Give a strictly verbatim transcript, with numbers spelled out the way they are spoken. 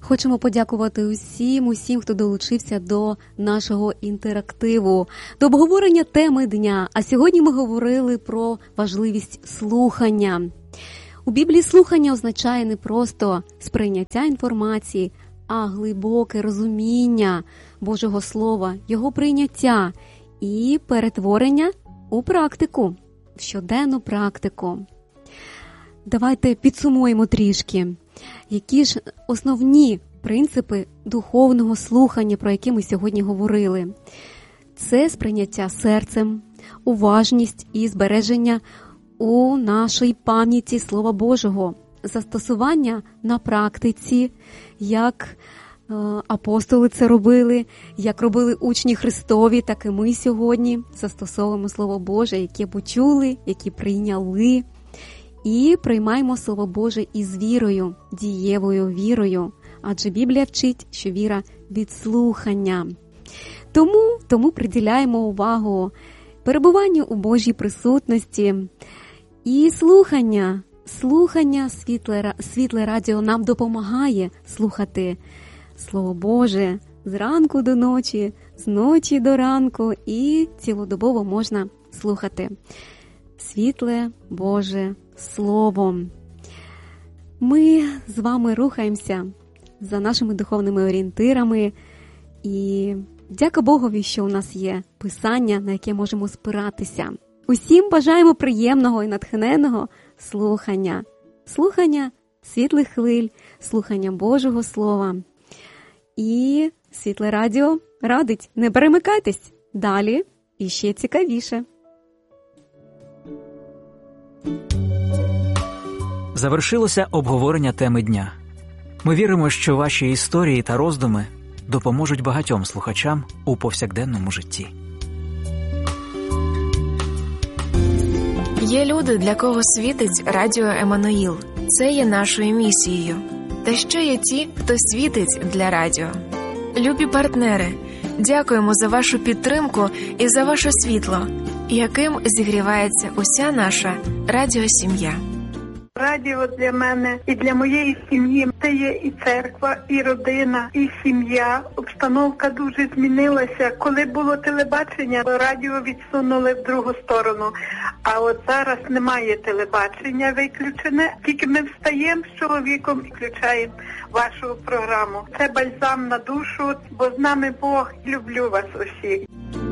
Хочемо подякувати усім, усім, хто долучився до нашого інтерактиву, до обговорення теми дня. А сьогодні ми говорили про важливість слухання. У Біблії слухання означає не просто сприйняття інформації, а глибоке розуміння Божого Слова, його прийняття і перетворення у практику, в щоденну практику. Давайте підсумуємо трішки, які ж основні принципи духовного слухання, про які ми сьогодні говорили. Це сприйняття серцем, уважність і збереження у нашій пам'яті Слова Божого, застосування на практиці, як е, апостоли це робили, як робили учні Христові, так і ми сьогодні застосовуємо Слово Боже, яке почули, які прийняли, і приймаємо Слово Боже із вірою, дієвою вірою, адже Біблія вчить, що віра від слухання. Тому, тому приділяємо увагу перебуванню у Божій присутності і слухання. Слухання світле, світле радіо нам допомагає слухати Слово Боже з ранку до ночі, з ночі до ранку, і цілодобово можна слухати світле Боже Слово. Ми з вами рухаємося за нашими духовними орієнтирами, і дяка Богові, що у нас є Писання, на яке можемо спиратися. Усім бажаємо приємного і натхненного слухання. Слухання світлих хвиль, слухання Божого Слова. І Світле Радіо радить: не перемикайтесь, далі іще цікавіше. Завершилося обговорення теми дня. Ми віримо, що ваші історії та роздуми допоможуть багатьом слухачам у повсякденному житті. Є люди, для кого світить Радіо Еммануїл. Це є нашою місією. Та ще є ті, хто світить для радіо. Любі партнери, дякуємо за вашу підтримку і за ваше світло, яким зігрівається уся наша радіосім'я. Радіо для мене і для моєї сім'ї – це є і церква, і родина, і сім'я. Обстановка дуже змінилася. Коли було телебачення, радіо відсунули в другу сторону. А от зараз немає телебачення виключене. Тільки ми встаємо з чоловіком і включаємо вашу програму. Це бальзам на душу, бо з нами Бог. Люблю вас усіх.